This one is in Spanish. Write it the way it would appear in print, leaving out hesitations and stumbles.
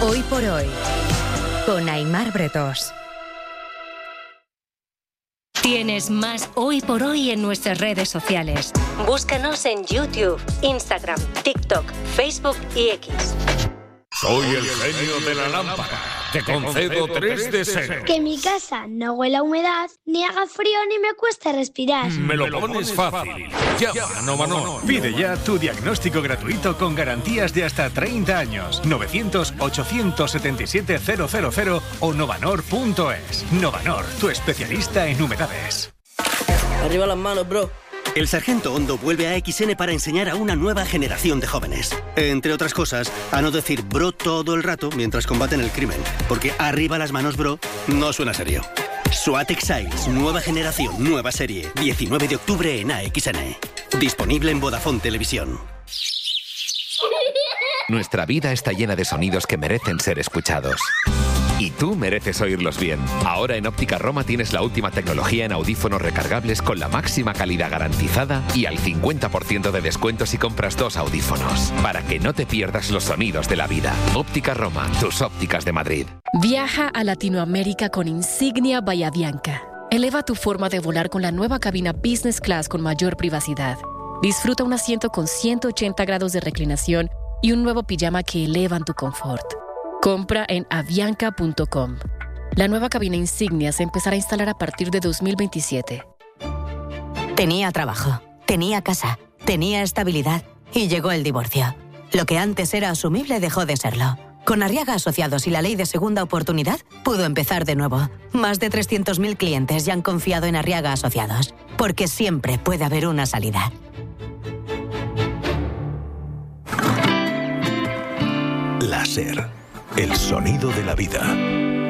Hoy por hoy, con Aimar Bretós. Tienes más Hoy por Hoy en nuestras redes sociales. Búscanos en YouTube, Instagram, TikTok, Facebook y X. Soy el genio de la lámpara. Te concedo 3 deseos. Que mi casa no huela a humedad, ni haga frío, ni me cueste respirar. Me lo pones fácil. Llama a Novanor. Pide ya tu diagnóstico gratuito con garantías de hasta 30 años. 900-877-000 o novanor.es. Novanor, tu especialista en humedades. Arriba las manos, bro. El Sargento Hondo vuelve a XN para enseñar a una nueva generación de jóvenes. Entre otras cosas, a no decir bro todo el rato mientras combaten el crimen. Porque arriba las manos, bro, no suena serio. SWAT Exiles, nueva generación, nueva serie. 19 de octubre en AXN. Disponible en Vodafone Televisión. Nuestra vida está llena de sonidos que merecen ser escuchados. Y tú mereces oírlos bien. Ahora en Óptica Roma tienes la última tecnología en audífonos recargables con la máxima calidad garantizada y al 50% de descuento si compras 2 audífonos. Para que no te pierdas los sonidos de la vida. Óptica Roma, tus ópticas de Madrid. Viaja a Latinoamérica con Insignia by Avianca. Eleva tu forma de volar con la nueva cabina Business Class con mayor privacidad. Disfruta un asiento con 180 grados de reclinación y un nuevo pijama que elevan tu confort. Compra en avianca.com. La nueva cabina Insignia se empezará a instalar a partir de 2027. Tenía trabajo, tenía casa, tenía estabilidad y llegó el divorcio. Lo que antes era asumible dejó de serlo. Con Arriaga Asociados y la ley de segunda oportunidad, pudo empezar de nuevo. Más de 300.000 clientes ya han confiado en Arriaga Asociados, porque siempre puede haber una salida. Láser. El sonido de la vida.